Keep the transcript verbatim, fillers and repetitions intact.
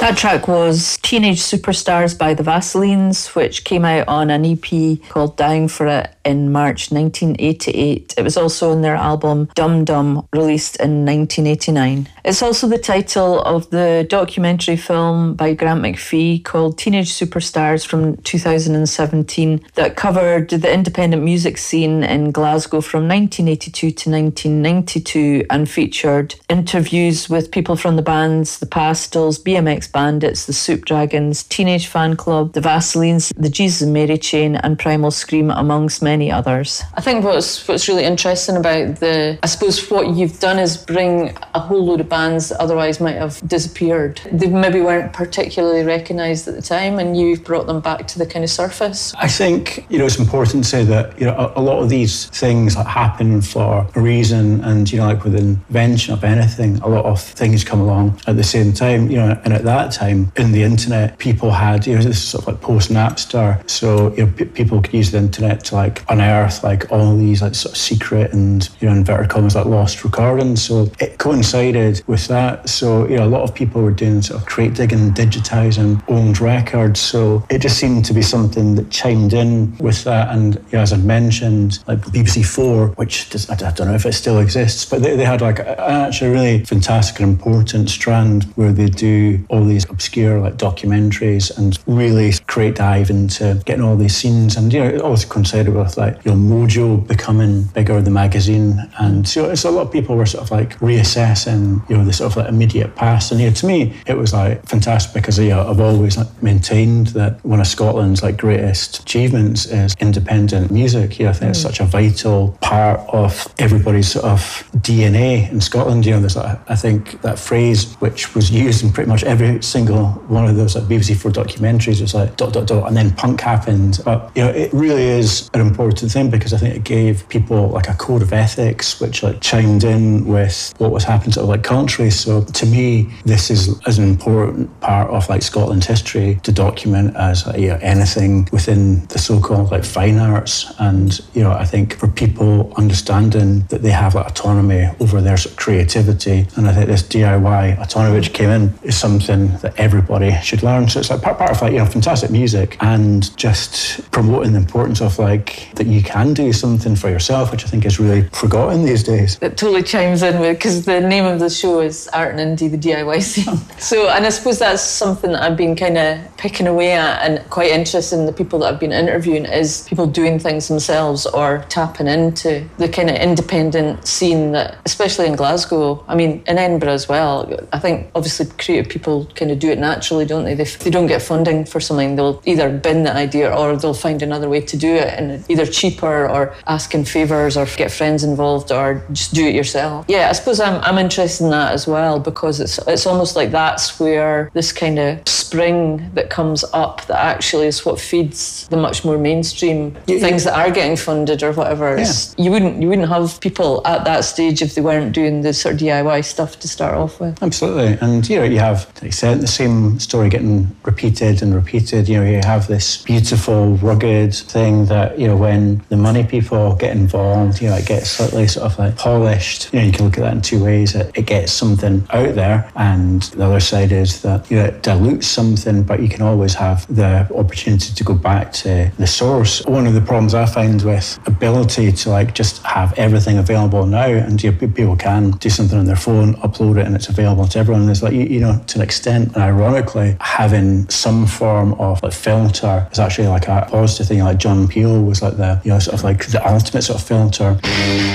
That track was Teenage Superstars by the Vaselines, which came out on an E P called Dying for It in March nineteen eighty-eight. It was also on their album Dum Dum, released in nineteen eighty-nine. It's also the title of the documentary film by Grant McPhee called Teenage Superstars from two thousand seventeen that covered the independent music scene in Glasgow from nineteen eighty-two to nineteen ninety-two and featured interviews with people from the bands The Pastels, B M X Bandits, The Soup Dragons, Teenage Fan Club, The Vaselines, The Jesus and Mary Chain and Primal Scream, amongst many others. I think what's what's really interesting about the, I suppose what you've done is bring a whole load of bands that otherwise might have disappeared. They maybe weren't particularly recognised at the time, and you've brought them back to the kind of surface. I think, you know, it's important to say that, you know, a, a lot of these things that happen for a reason, and, you know, like with the invention of anything, a lot of things come along at the same time, you know, and at that time in the internet, people had, you know, this sort of like post-Napster, so, you know, p- people could use the internet to like unearth like all these like sort of secret and, you know, inverted commas, like lost recordings. So it coincided with that. So, you know, a lot of people were doing sort of crate digging, digitizing old records. So it just seemed to be something that chimed in with that. And, you know, as I mentioned, like B B C Four, which does, I don't know if it still exists, but they, they had like a, actually a really fantastic and important strand where they do all these obscure like documentaries and really crate dive into getting all these scenes. And, you know, it also coincided with like, you know, Mojo becoming bigger, the magazine. And so it's a lot of people were sort of like reassessing, you know, the sort of like immediate past. And, you know, to me, it was like fantastic because, you know, I've always like maintained that one of Scotland's like greatest achievements is independent music. You know, I think mm. it's such a vital part of everybody's sort of D N A in Scotland. You know, there's like, I think that phrase which was used in pretty much every single one of those like B B C Four documentaries was like dot dot dot, and then punk happened. But, you know, it really is an important thing because I think it gave people like a code of ethics which like chimed in with what was happening sort of like culturally. So to me, this is as an important part of like Scotland's history to document as like, you know, anything within the so-called like fine arts. And, you know, I think for people understanding that they have like autonomy over their sort of creativity, and I think this D I Y autonomy which came in is something that everybody should learn. So it's like part, part of like, you know, fantastic music and just promoting the importance of like that you can do something for yourself, which I think is really forgotten these days. It totally chimes in with, because the name of the show is Art and Indie, the D I Y scene. So, and I suppose that's something that I've been kind of picking away at and quite interested in the people that I've been interviewing is people doing things themselves or tapping into the kind of independent scene that, especially in Glasgow, I mean, in Edinburgh as well, I think obviously creative people kind of do it naturally, don't they? If they don't get funding for something, they'll either bin the idea or they'll find another way to do it, and either cheaper or asking favours or get friends involved or just do it yourself. Yeah, I suppose I'm I'm interested in that as well because it's it's almost like that's where this kind of spring that comes up that actually is what feeds the much more mainstream yeah, things yeah. that are getting funded or whatever. Yeah. You wouldn't you wouldn't have people at that stage if they weren't doing the sort of D I Y stuff to start off with. Absolutely. And, you know, you have, like I said, the same story getting repeated and repeated. You know, you have this beautiful, rugged thing that, you know, when the money people get involved, you know, it gets slightly sort of like polished. You know, you can look at that in two ways. It, it gets something out there, and the other side is that, you know, it dilutes something, but you can always have the opportunity to go back to the source. One of the problems I find with ability to like just have everything available now, and you know, people can do something on their phone, upload it, and it's available to everyone. Is like, you, you know, to an extent, and ironically, having some form of like filter is actually like a positive thing. Like John Peel was like the, you know, sort of like the ultimate sort of filter.